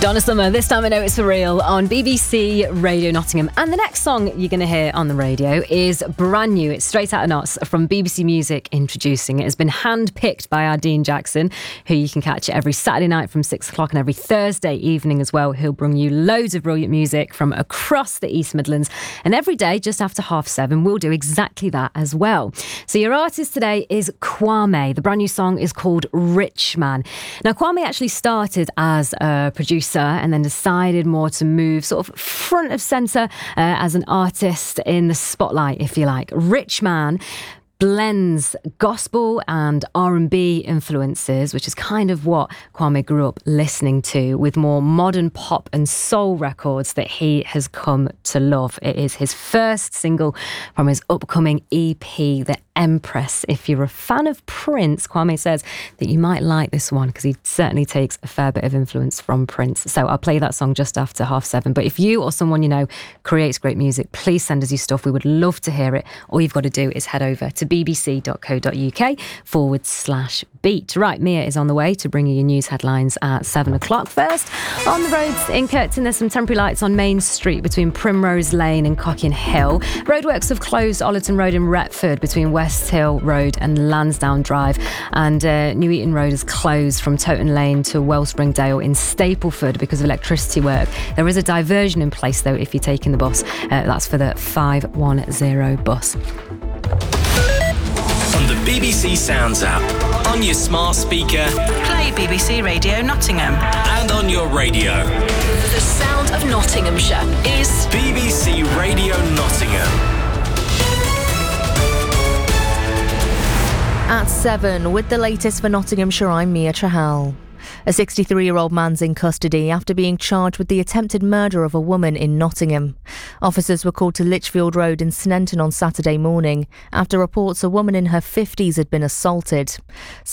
Donna Summer, This Time I Know It's For Real on BBC Radio Nottingham. And the next song you're going to hear on the radio is brand new. It's straight out of Knots from BBC Music Introducing. It has been hand-picked by our Dean Jackson, who you can catch every Saturday night from 6 o'clock and every Thursday evening as well. He'll bring you loads of brilliant music from across the East Midlands. And every day, just after 7:30, we'll do exactly that as well. So your artist today is Kwame. The brand new song is called Rich Man. Now, Kwame actually started as a producer and then decided more to move sort of front of centre as an artist in the spotlight, if you like. Rich Man blends gospel and R&B influences, which is kind of what Kwame grew up listening to, with more modern pop and soul records that he has come to love. It is his first single from his upcoming EP, The Empress. If you're a fan of Prince, Kwame says that you might like this one because he certainly takes a fair bit of influence from Prince. So I'll play that song just after 7:30. But if you or someone you know creates great music, please send us your stuff. We would love to hear it. All you've got to do is head over to bbc.co.uk/beat. Right, Mia is on the way to bring you your news headlines at 7 o'clock. First, on the roads in Kirkton, there's some temporary lights on Main Street between Primrose Lane and Cocking Hill. Roadworks have closed Ollerton Road in Retford between West Hill Road and Lansdowne Drive, and New Eaton Road is closed from Toton Lane to Wellspring Dale in Stapleford because of electricity work. There is a diversion in place though if you're taking the bus. That's for the 510 bus. On the BBC Sounds app, on your smart speaker, play BBC Radio Nottingham, and on your radio. The sound of Nottinghamshire is BBC Radio Nottingham. At 7, with the latest for Nottinghamshire, I'm Mia Trahal. A 63-year-old man's in custody after being charged with the attempted murder of a woman in Nottingham. Officers were called to Lichfield Road in Sneinton on Saturday morning after reports a woman in her 50s had been assaulted.